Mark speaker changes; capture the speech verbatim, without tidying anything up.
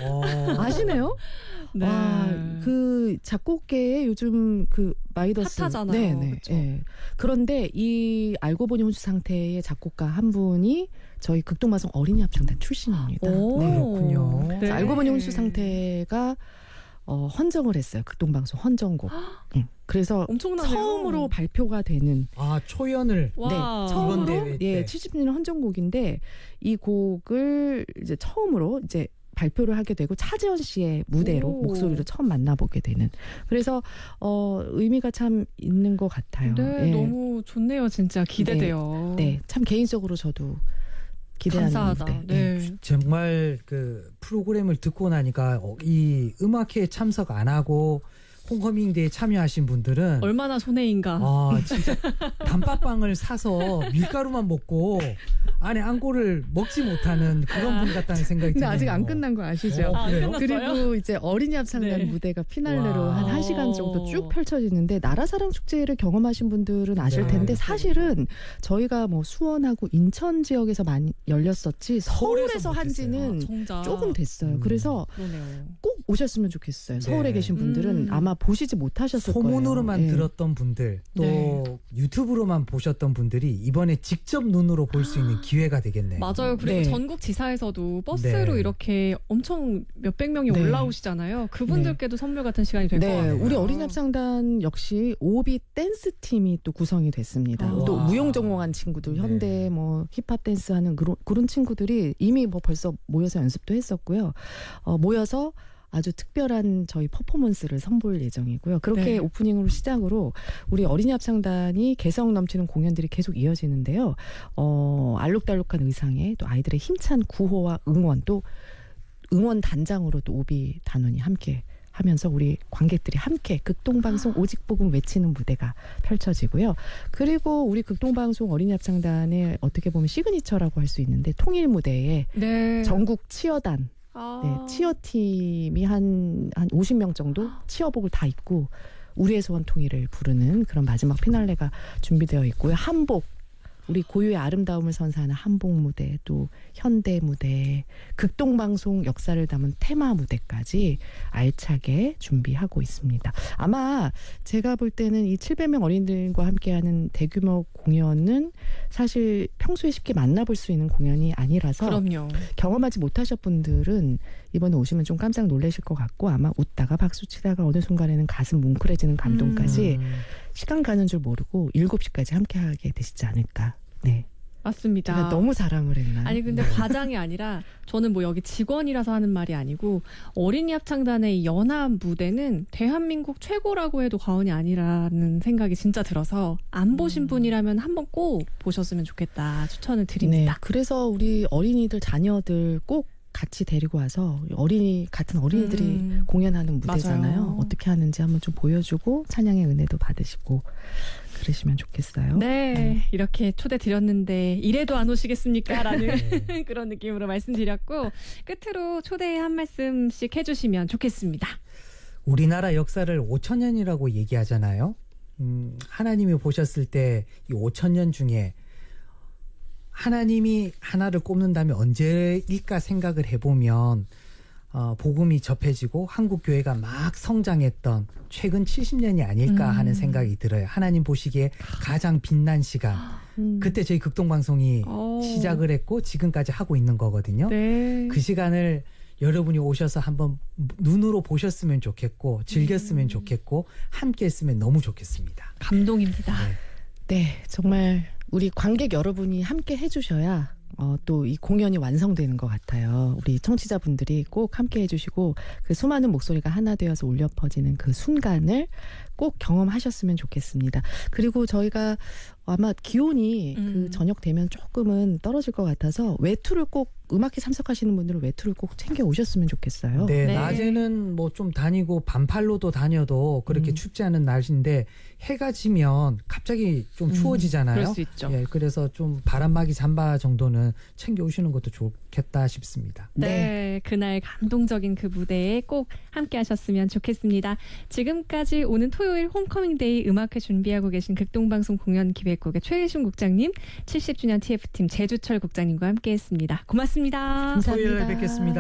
Speaker 1: 어.
Speaker 2: 아시네요?
Speaker 3: 네.
Speaker 2: 와, 그 작곡계에 요즘 그 마이더스
Speaker 3: 핫하잖아요.
Speaker 2: 네네.
Speaker 3: 그쵸?
Speaker 2: 네. 그런데 이 알고 보니 혼수 상태의 작곡가 한 분이 저희 극동방송 어린이 합창단 출신입니다.
Speaker 3: 오,
Speaker 2: 네.
Speaker 1: 그렇군요.
Speaker 3: 네.
Speaker 2: 그래서 알고 보니 혼수 상태가 어, 헌정을 했어요. 극동방송 헌정곡. 응. 그래서
Speaker 3: 엄청나네요.
Speaker 2: 처음으로 발표가 되는
Speaker 1: 아, 초연을.
Speaker 3: 와.
Speaker 2: 네,
Speaker 1: 이번
Speaker 2: 처음으로
Speaker 1: 대회 때.
Speaker 2: 예, 칠십 주년 헌정곡인데 이 곡을 이제 처음으로 이제 발표를 하게 되고 차지연 씨의 무대로
Speaker 3: 오.
Speaker 2: 목소리를 처음 만나보게 되는. 그래서 어, 의미가 참 있는 것 같아요.
Speaker 3: 네,
Speaker 2: 예.
Speaker 3: 너무 좋네요. 진짜 기대돼요.
Speaker 2: 네, 참 개인적으로 저도 기대하는
Speaker 3: 감사하다.
Speaker 2: 무대.
Speaker 3: 네.
Speaker 1: 정말 그 프로그램을 듣고 나니까 어, 이 음악회에 참석 안 하고 홈커밍데이에 참여하신 분들은
Speaker 3: 얼마나 손해인가.
Speaker 1: 아 진짜 단팥빵을 사서 밀가루만 먹고 안에 안고를 먹지 못하는 그런 분 같다는 생각이
Speaker 2: 근데
Speaker 1: 드네요.
Speaker 2: 아직 안 끝난 거 아시죠?
Speaker 1: 어,
Speaker 3: 아, 안
Speaker 1: 그래요?
Speaker 3: 끝났어요?
Speaker 2: 그리고 이제 어린이 합창단
Speaker 3: 네.
Speaker 2: 무대가 피날레로
Speaker 1: 와.
Speaker 2: 한 한 시간 정도 쭉 펼쳐지는데 나라사랑 축제를 경험하신 분들은 아실
Speaker 1: 네.
Speaker 2: 텐데 사실은 저희가 뭐 수원하고 인천 지역에서 많이 열렸었지 서울에서
Speaker 1: 서울에서
Speaker 2: 한지는
Speaker 3: 정작.
Speaker 2: 조금 됐어요.
Speaker 1: 음.
Speaker 2: 그래서
Speaker 3: 그러네요.
Speaker 2: 꼭 오셨으면 좋겠어요. 서울에
Speaker 1: 네.
Speaker 2: 계신 분들은
Speaker 3: 음.
Speaker 2: 아마 보시지 못하셨을 거예요.
Speaker 1: 소문으로만
Speaker 2: 예.
Speaker 1: 들었던 분들 또
Speaker 3: 네.
Speaker 1: 유튜브로만 보셨던 분들이 이번에 직접 눈으로 볼 수 있는 기회가 되겠네요.
Speaker 3: 맞아요. 그리고
Speaker 2: 네.
Speaker 3: 전국 지사에서도 버스로
Speaker 1: 네.
Speaker 3: 이렇게 엄청 몇백 명이
Speaker 2: 네.
Speaker 3: 올라오시잖아요. 그분들께도 선물 같은 시간이 될 것
Speaker 2: 네,
Speaker 3: 같아요.
Speaker 2: 우리 어린이 합창단 역시 오비 댄스 팀이 또 구성이 됐습니다.
Speaker 3: 아.
Speaker 2: 또
Speaker 1: 와.
Speaker 2: 무용전공한 친구들,
Speaker 1: 네.
Speaker 2: 현대 뭐 힙합 댄스 하는 그런, 그런 친구들이 이미 뭐 벌써 모여서 연습도 했었고요. 어, 모여서 아주 특별한 저희 퍼포먼스를 선보일 예정이고요. 그렇게
Speaker 3: 네.
Speaker 2: 오프닝으로 시작으로 우리 어린이 합창단이 개성 넘치는 공연들이 계속 이어지는데요. 어, 알록달록한 의상에 또 아이들의 힘찬 구호와 응원, 또 응원 단장으로 또 오비 단원이 함께 하면서 우리 관객들이 함께 극동방송 오직복음 외치는 무대가 펼쳐지고요. 그리고 우리 극동방송 어린이 합창단의 어떻게 보면 시그니처라고 할 수 있는데 통일 무대에
Speaker 3: 네.
Speaker 2: 전국 치어단
Speaker 3: 아.
Speaker 2: 네, 치어팀이 한, 한 오십 명 정도 치어복을 다 입고 우리의 소원 통일을 부르는 그런 마지막 피날레가 준비되어 있고요. 한복, 우리 고유의 아름다움을 선사하는 한복 무대, 또 현대 무대, 극동방송 역사를 담은 테마 무대까지 알차게 준비하고 있습니다. 아마 제가 볼 때는 이 칠백 명 어린이들과 함께하는 대규모 공연은 사실 평소에 쉽게 만나볼 수 있는 공연이 아니라서
Speaker 3: 그럼요.
Speaker 2: 경험하지 못하셨 분들은 이번에 오시면 좀 깜짝 놀라실 것 같고 아마 웃다가 박수 치다가 어느 순간에는 가슴 뭉클해지는 감동까지
Speaker 1: 음.
Speaker 2: 시간 가는 줄 모르고 일곱 시까지 함께하게 되시지 않을까. 네.
Speaker 3: 맞습니다.
Speaker 2: 제가 너무 자랑을 했나요?
Speaker 3: 아니 근데
Speaker 1: 네.
Speaker 3: 과장이 아니라 저는 뭐 여기 직원이라서 하는 말이 아니고 어린이 합창단의 이 연합 무대는 대한민국 최고라고 해도 과언이 아니라는 생각이 진짜 들어서 안 보신 분이라면 한번 꼭 보셨으면 좋겠다 추천을
Speaker 2: 네.
Speaker 3: 드립니다.
Speaker 2: 그래서 우리 어린이들 자녀들 꼭 같이 데리고 와서 어린이 같은 어린이들이
Speaker 3: 음.
Speaker 2: 공연하는 무대잖아요.
Speaker 3: 맞아요.
Speaker 2: 어떻게 하는지 한번 좀 보여주고 찬양의 은혜도 받으시고 그러시면 좋겠어요.
Speaker 3: 네,
Speaker 2: 네.
Speaker 3: 이렇게 초대 드렸는데 이래도 안 오시겠습니까? 라는
Speaker 1: 네.
Speaker 3: 그런 느낌으로 말씀드렸고 끝으로 초대 한 말씀씩 해주시면 좋겠습니다.
Speaker 1: 우리나라 역사를 오천 년이라고 얘기하잖아요. 음, 하나님이 보셨을 때 이 오천 년 중에 하나님이 하나를 꼽는다면 언제일까 생각을 해보면 어, 복음이 접해지고 한국교회가 막 성장했던 최근 칠십 년이 아닐까
Speaker 3: 음.
Speaker 1: 하는 생각이 들어요. 하나님 보시기에 가장 빛난 시간.
Speaker 2: 음.
Speaker 1: 그때 저희 극동방송이
Speaker 3: 오.
Speaker 1: 시작을 했고 지금까지 하고 있는 거거든요.
Speaker 3: 네.
Speaker 1: 그 시간을 여러분이 오셔서 한번 눈으로 보셨으면 좋겠고 즐겼으면
Speaker 3: 음.
Speaker 1: 좋겠고 함께 했으면 너무 좋겠습니다.
Speaker 3: 감동입니다.
Speaker 1: 네.
Speaker 2: 네, 정말 우리 관객 여러분이 함께 해주셔야 어, 또 이 공연이 완성되는 것 같아요. 우리 청취자분들이 꼭 함께 해주시고 그 수많은 목소리가 하나 되어서 울려 퍼지는 그 순간을 꼭 경험하셨으면 좋겠습니다. 그리고 저희가 아마 기온이
Speaker 3: 음.
Speaker 2: 그 저녁 되면 조금은 떨어질 것 같아서 외투를 꼭 음악회 참석하시는 분들은 외투를 꼭 챙겨 오셨으면 좋겠어요.
Speaker 1: 네,
Speaker 3: 네.
Speaker 1: 낮에는 뭐 좀 다니고 반팔로도 다녀도 그렇게
Speaker 2: 음.
Speaker 1: 춥지 않은 날인데 해가 지면 갑자기 좀
Speaker 2: 음,
Speaker 1: 추워지잖아요.
Speaker 3: 그럴 수 있죠.
Speaker 1: 예, 그래서 좀 바람막이 잠바 정도는 챙겨 오시는 것도 좋겠다 싶습니다.
Speaker 3: 네.
Speaker 2: 네.
Speaker 3: 그날 감동적인 그 무대에 꼭 함께 하셨으면 좋겠습니다. 지금까지 오는 토요일 홈커밍데이 음악회 준비하고 계신 극동방송 공연기획국의 최혜순 국장님, 칠십 주년 티에프팀 제주철 국장님과 함께 했습니다. 고맙습니다.
Speaker 2: 감사합니다.
Speaker 1: 토요일에 뵙겠습니다.